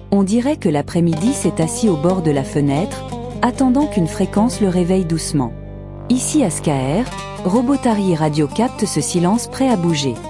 On dirait que l'après-midi s'est assis au bord de la fenêtre, attendant qu'une fréquence le réveille doucement. Ici à Skaer, Robotari Radio capte ce silence prêt à bouger.